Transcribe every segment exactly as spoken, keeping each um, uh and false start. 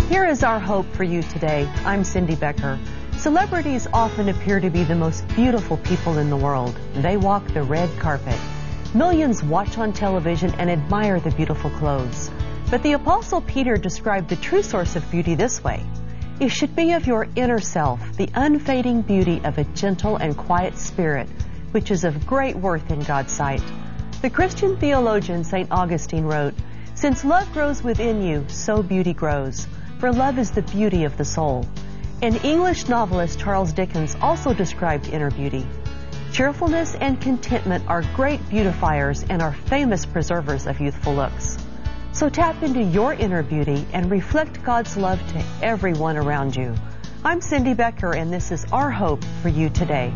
Here is our hope for you today. I'm Cindy Becker. Celebrities often appear to be the most beautiful people in the world. They walk the red carpet. Millions watch on television and admire the beautiful clothes. But the Apostle Peter described the true source of beauty this way. It should be of your inner self, the unfading beauty of a gentle and quiet spirit, which is of great worth in God's sight. The Christian theologian Saint Augustine wrote, "Since love grows within you, so beauty grows, for love is the beauty of the soul." And English novelist Charles Dickens also described inner beauty. Cheerfulness and contentment are great beautifiers and are famous preservers of youthful looks. So tap into your inner beauty and reflect God's love to everyone around you. I'm Cindy Becker, and this is our hope for you today.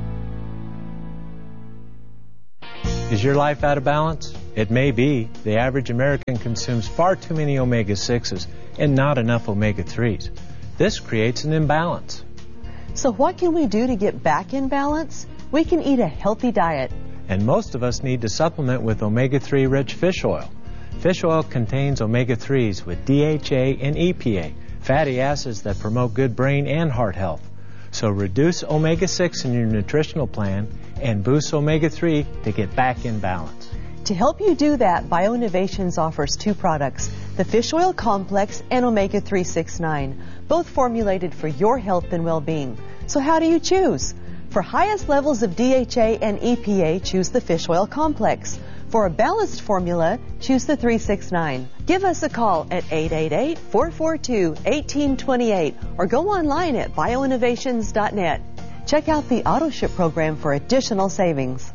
Is your life out of balance? It may be. The average American consumes far too many omega sixes and not enough omega threes. This creates an imbalance. So what can we do to get back in balance? We can eat a healthy diet. And most of us need to supplement with omega three rich fish oil. Fish oil contains omega threes with D H A and E P A, fatty acids that promote good brain and heart health. So reduce omega six in your nutritional plan and boost omega three to get back in balance. To help you do that, BioInnovations offers two products, the Fish Oil Complex and omega three sixty-nine, both formulated for your health and well-being. So how do you choose? For highest levels of D H A and E P A, choose the Fish Oil Complex. For a balanced formula, choose the three sixty-nine. Give us a call at eight eight eight, four four two, one eight two eight or go online at bioinnovations dot net. Check out the AutoShip program for additional savings.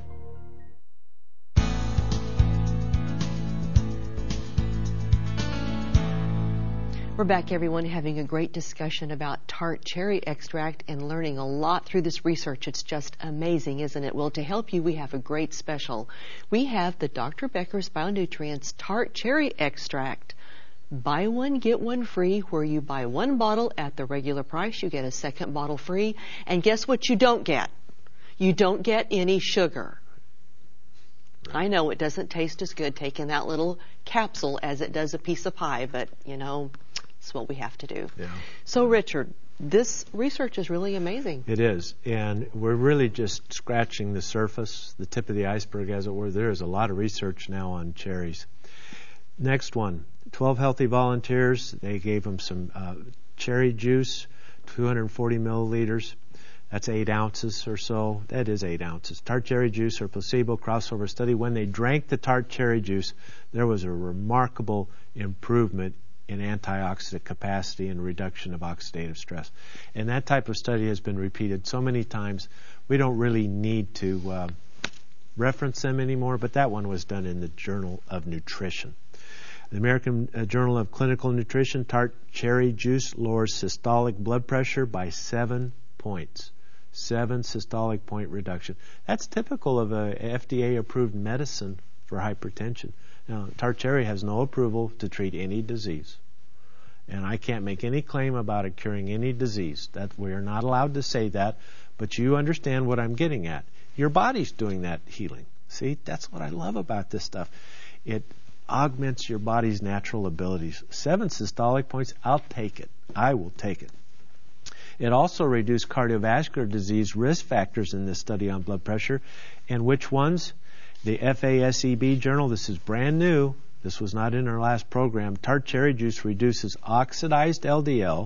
We're back, everyone, having a great discussion about tart cherry extract and learning a lot through this research. It's just amazing, isn't it? Well, to help you, we have a great special. We have the Doctor Becker's Bionutrients Tart Cherry Extract. Buy one, get one free, where you buy one bottle at the regular price, you get a second bottle free. And guess what you don't get? You don't get any sugar. I know it doesn't taste as good taking that little capsule as it does a piece of pie, but, you know, it's what we have to do. Yeah. So, Richard, this research is really amazing. It is, and we're really just scratching the surface, the tip of the iceberg, as it were. There is a lot of research now on cherries. Next one, twelve healthy volunteers. They gave them some uh, cherry juice, two hundred forty milliliters. That's eight ounces or so. That is eight ounces. Tart cherry juice or placebo crossover study. When they drank the tart cherry juice, there was a remarkable improvement in antioxidant capacity and reduction of oxidative stress. And that type of study has been repeated so many times, we don't really need to uh, reference them anymore, but that one was done in the Journal of Nutrition. The American uh, Journal of Clinical Nutrition, tart cherry juice lowers systolic blood pressure by seven points. Seven systolic point reduction. That's typical of a F D A-approved medicine for hypertension. Now, tart cherry has no approval to treat any disease. And I can't make any claim about it curing any disease. That we are not allowed to say that, but you understand what I'm getting at. Your body's doing that healing. See, that's what I love about this stuff. It augments your body's natural abilities. Seven systolic points, I'll take it. I will take it. It also reduced cardiovascular disease risk factors in this study on blood pressure. And which ones? The F A S E B journal, this is brand new. This was not in our last program. Tart cherry juice reduces oxidized L D L,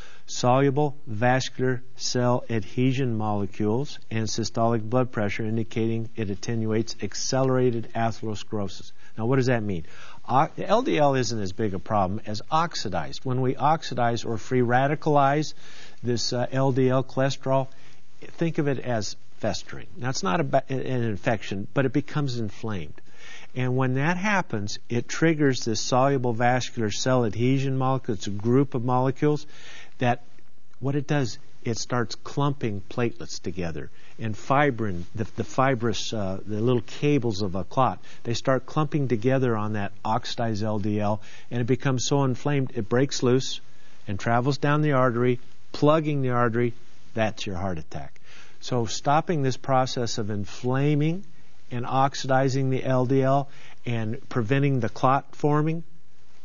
soluble vascular cell adhesion molecules, and systolic blood pressure, indicating it attenuates accelerated atherosclerosis. Now, what does that mean? O- L D L isn't as big a problem as oxidized. When we oxidize or free radicalize this uh, L D L cholesterol, think of it as festering. Now, it's not a ba- an infection, but it becomes inflamed. And when that happens, it triggers this soluble vascular cell adhesion molecule. It's a group of molecules that, what it does, it starts clumping platelets together. And fibrin, the, the fibrous, uh, the little cables of a clot, they start clumping together on that oxidized L D L, and it becomes so inflamed, it breaks loose and travels down the artery, plugging the artery. That's your heart attack. So stopping this process of inflaming and oxidizing the L D L and preventing the clot forming,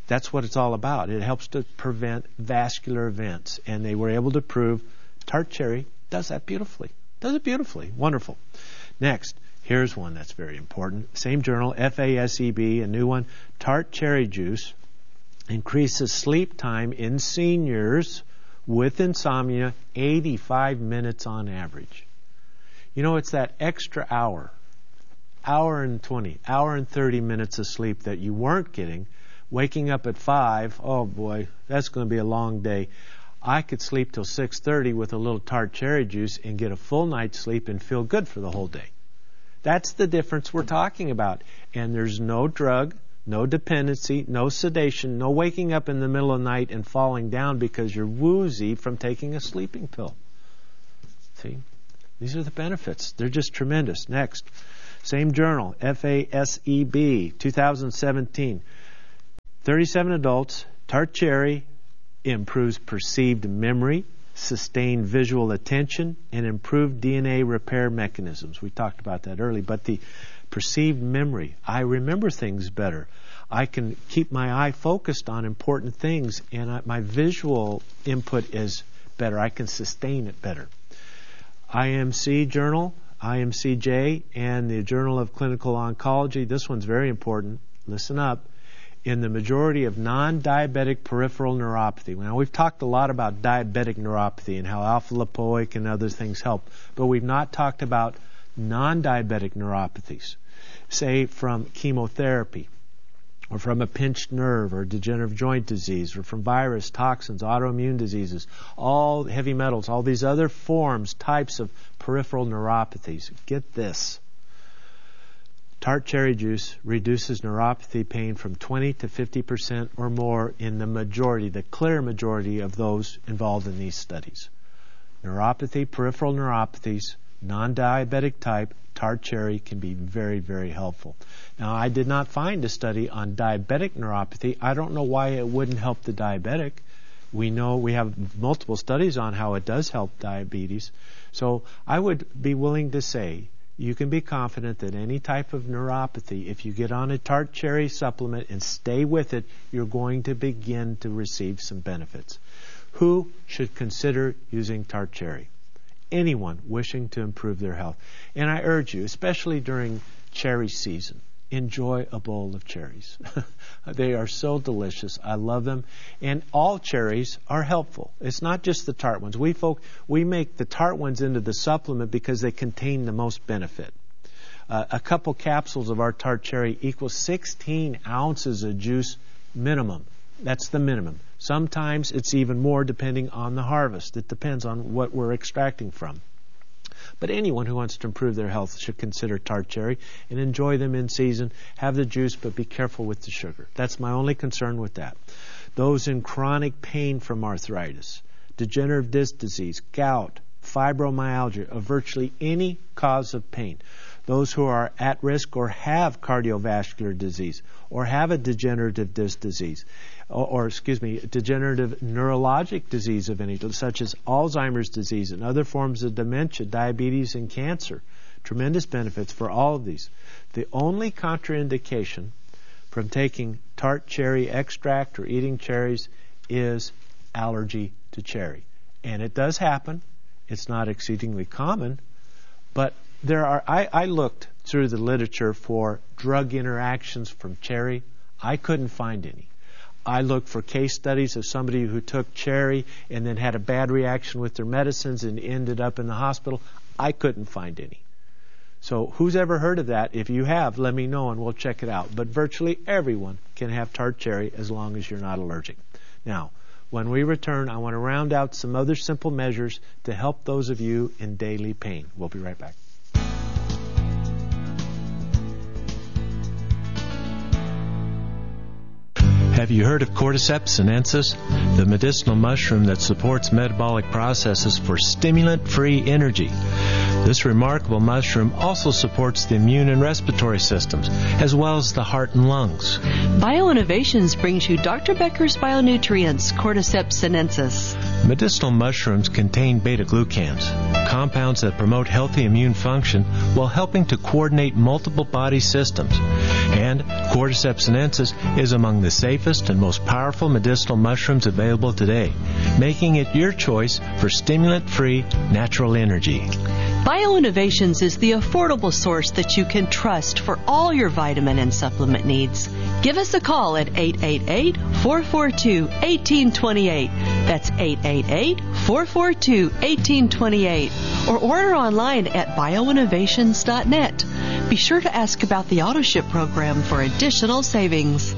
That's what it's all about. It helps to prevent vascular events. And they were able to prove tart cherry does that beautifully. Does it beautifully. Wonderful. Next, here's one that's very important. Same journal, F A S E B, a new one. Tart cherry juice increases sleep time in seniors with insomnia eighty-five minutes on average. You know, it's that extra hour, hour and twenty, hour and thirty minutes of sleep that you weren't getting. Waking up at five, oh boy, that's going to be a long day. I could sleep till six thirty with a little tart cherry juice and get a full night's sleep and feel good for the whole day. That's the difference we're talking about. And there's no drug, no dependency, no sedation, no waking up in the middle of the night and falling down because you're woozy from taking a sleeping pill. See? These are the benefits. They're just tremendous. Next, same journal, F A S E B, two thousand seventeen. thirty-seven adults, tart cherry improves perceived memory, sustained visual attention, and improved D N A repair mechanisms. We talked about that early. But the perceived memory, I remember things better. I can keep my eye focused on important things, and I, my visual input is better. I can sustain it better. I M C journal, I M C J, and the Journal of Clinical Oncology. This one's very important. Listen up. In the majority of non-diabetic peripheral neuropathy. Now, we've talked a lot about diabetic neuropathy and how alpha-lipoic and other things help, but we've not talked about non-diabetic neuropathies, say from chemotherapy, or from a pinched nerve or degenerative joint disease, or from virus, toxins, autoimmune diseases, all heavy metals, all these other forms, types of peripheral neuropathies. Get this. Tart cherry juice reduces neuropathy pain from twenty to fifty percent or more in the majority, the clear majority of those involved in these studies. Neuropathy, peripheral neuropathies, non-diabetic type, tart cherry can be very, very helpful. Now, I did not find a study on diabetic neuropathy. I don't know why it wouldn't help the diabetic. We know we have multiple studies on how it does help diabetes. So I would be willing to say you can be confident that any type of neuropathy, if you get on a tart cherry supplement and stay with it, you're going to begin to receive some benefits. Who should consider using tart cherry? Anyone wishing to improve their health. And I urge you, especially during cherry season, enjoy a bowl of cherries. They are so delicious. I love them. And all cherries are helpful. It's not just the tart ones. We folk, we make the tart ones into the supplement because they contain the most benefit. Uh, a couple capsules of our tart cherry equals sixteen ounces of juice minimum. That's the minimum. Sometimes it's even more depending on the harvest. It depends on what we're extracting from. But anyone who wants to improve their health should consider tart cherry and enjoy them in season. Have the juice, but be careful with the sugar. That's my only concern with that. Those in chronic pain from arthritis, degenerative disc disease, gout, fibromyalgia, of virtually any cause of pain. Those who are at risk or have cardiovascular disease or have a degenerative disc disease, or, or excuse me, degenerative neurologic disease of any, such as Alzheimer's disease and other forms of dementia, diabetes, and cancer. Tremendous benefits for all of these. The only contraindication from taking tart cherry extract or eating cherries is allergy to cherry. And it does happen. It's not exceedingly common, but there are. I, I looked through the literature for drug interactions from cherry. I couldn't find any. I looked for case studies of somebody who took cherry and then had a bad reaction with their medicines and ended up in the hospital. I couldn't find any. So who's ever heard of that? If you have, let me know and we'll check it out. But virtually everyone can have tart cherry as long as you're not allergic. Now, when we return, I want to round out some other simple measures to help those of you in daily pain. We'll be right back. Have you heard of Cordyceps sinensis, the medicinal mushroom that supports metabolic processes for stimulant-free energy? This remarkable mushroom also supports the immune and respiratory systems, as well as the heart and lungs. BioInnovations brings you Doctor Becker's Bionutrients, Cordyceps sinensis. Medicinal mushrooms contain beta-glucans, compounds that promote healthy immune function while helping to coordinate multiple body systems. And Cordyceps sinensis is among the safest and most powerful medicinal mushrooms available today, making it your choice for stimulant-free natural energy. BioInnovations is the affordable source that you can trust for all your vitamin and supplement needs. Give us a call at eight eight eight, four four two, one eight two eight. That's eight eight eight, four four two, one eight two eight. Or order online at bioinnovations dot net. Be sure to ask about the AutoShip program for additional savings.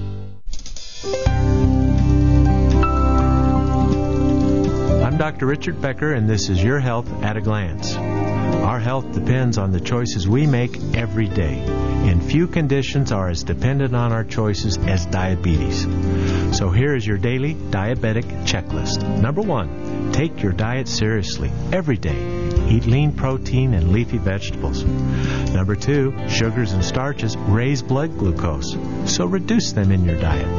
I'm Doctor Richard Becker, and this is Your Health at a Glance. Our health depends on the choices we make every day, and few conditions are as dependent on our choices as diabetes. So here is your daily diabetic checklist. Number one, take your diet seriously every day. Eat lean protein and leafy vegetables. Number two, sugars and starches raise blood glucose, so reduce them in your diet.